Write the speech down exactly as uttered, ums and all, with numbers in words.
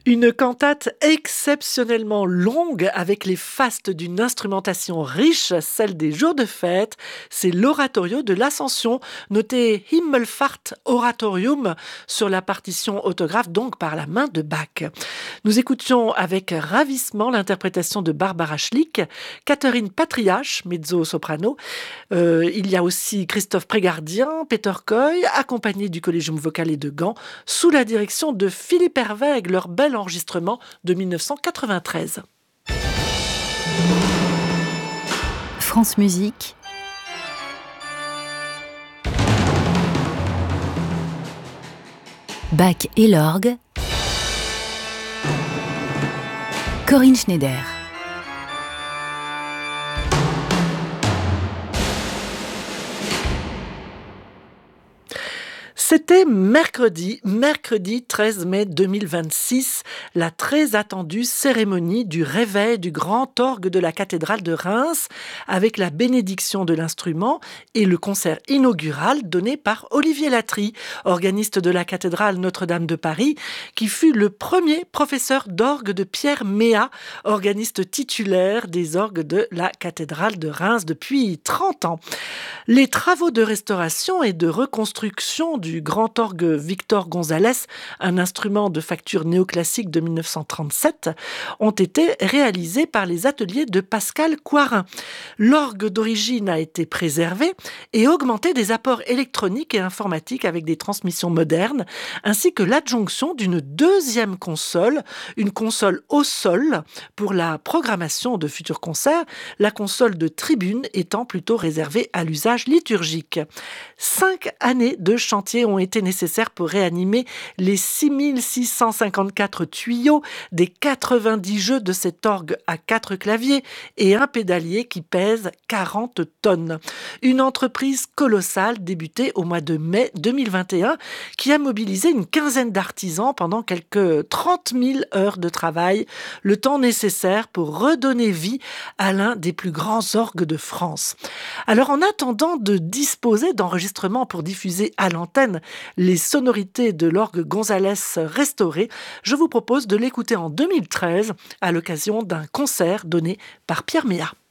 Une cantate exceptionnellement longue avec les fastes d'une instrumentation riche, celle des jours de fête. C'est l'oratorio de l'Ascension, noté Himmelfahrt Oratorium sur la partition autographe, donc par la main de Bach. Nous écoutions avec ravissement l'interprétation de Barbara Schlick, Catherine Patriarche, mezzo-soprano. Euh, il y a aussi Christophe Prégardien, Peter Coy, accompagné du Collegium Vocale de Gand, sous la direction de Philippe Hervé, avec leur bel enregistrement de mille neuf cent quatre-vingt-treize. France Musique. Bach et l'orgue. Corinne Schneider. C'était mercredi, mercredi treize mai deux mille vingt-six, la très attendue cérémonie du réveil du grand orgue de la cathédrale de Reims, avec la bénédiction de l'instrument et le concert inaugural donné par Olivier Latry, organiste de la cathédrale Notre-Dame de Paris, qui fut le premier professeur d'orgue de Pierre Méat, organiste titulaire des orgues de la cathédrale de Reims depuis trente ans. Les travaux de restauration et de reconstruction du grand orgue Victor Gonzalez, un instrument de facture néoclassique de mille neuf cent trente-sept, ont été réalisés par les ateliers de Pascal Coirin. L'orgue d'origine a été préservé et augmenté des apports électroniques et informatiques avec des transmissions modernes, ainsi que l'adjonction d'une deuxième console, une console au sol pour la programmation de futurs concerts, la console de tribune étant plutôt réservée à l'usage liturgique. Cinq années de chantier ont été nécessaires pour réanimer les six mille six cent cinquante-quatre tuyaux des quatre-vingt-dix jeux de cet orgue à quatre claviers et un pédalier qui pèse quarante tonnes. Une entreprise colossale débutée au mois de mai deux mille vingt et un qui a mobilisé une quinzaine d'artisans pendant quelques trente mille heures de travail, le temps nécessaire pour redonner vie à l'un des plus grands orgues de France. Alors en attendant de disposer d'enregistrements pour diffuser à l'antenne les sonorités de l'orgue Gonzalez restauré, je vous propose de l'écouter en deux mille treize à l'occasion d'un concert donné par Pierre Méat.